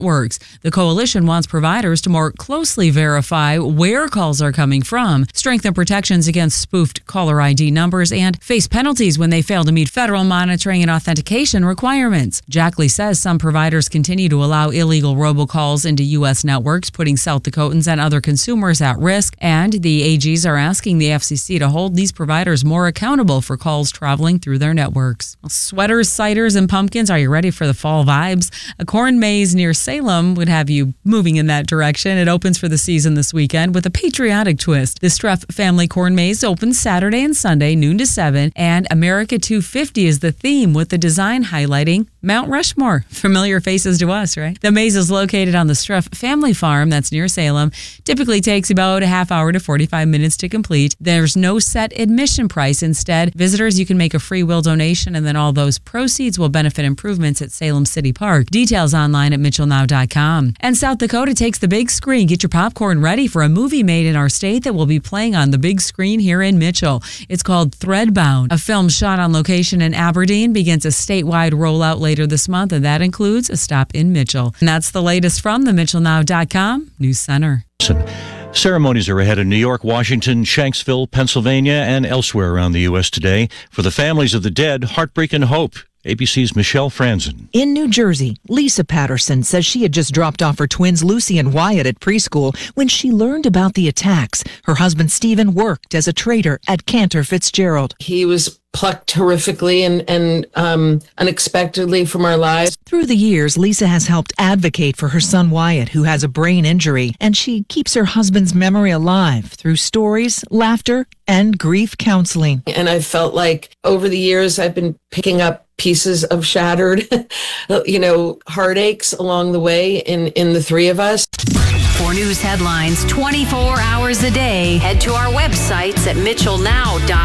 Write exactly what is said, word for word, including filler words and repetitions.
networks. The coalition wants providers to more closely verify where calls are coming from, strengthen protections against spoofed caller I D numbers, and face penalties when they fail to meet federal monitoring and authentication requirements. Jackley says some providers continue to allow illegal robocalls into U S networks, putting South Dakotans and other consumers at risk, and the A Gs are asking the F C C to hold these providers more accountable for calls traveling through their networks. Sweaters, ciders, and pumpkins, are you ready for the fall vibes? A corn maze near Salem would have you moving in that direction. It opens for the season this weekend with a patriotic twist. The Streff Family Corn Maze opens Saturday and Sunday, noon to seven, and America two fifty is the theme, with the design highlighting Mount Rushmore. Familiar faces to us, right? The maze is located on the Streff Family Farm that's near Salem. Typically takes about a half hour to forty-five minutes to complete. There's no set admission price. Instead, visitors, you can make a free will donation, and then all those proceeds will benefit improvements at Salem City Park. Details online at mitchell now dot com. And South Dakota takes the big screen. Get your popcorn ready for a movie made in our state that will be playing on the big screen here in Mitchell. It's called Threadbound. A film shot on location in Aberdeen begins a statewide rollout later this month, and that includes a stop in Mitchell. And that's the latest from the mitchell now dot com News Center. Ceremonies are ahead in New York, Washington, Shanksville, Pennsylvania, and elsewhere around the U S today. For the families of the dead, heartbreak and hope. A B C's Michelle Franzen. In New Jersey, Lisa Patterson says she had just dropped off her twins Lucy and Wyatt at preschool when she learned about the attacks. Her husband Stephen worked as a trader at Cantor Fitzgerald. He was plucked horrifically and, and um, unexpectedly from our lives. Through the years, Lisa has helped advocate for her son Wyatt, who has a brain injury, and she keeps her husband's memory alive through stories, laughter, and grief counseling. And I felt like over the years I've been picking up pieces of shattered, you know, heartaches along the way in, in the three of us. For news headlines twenty-four hours a day, head to our websites at mitchell now dot com.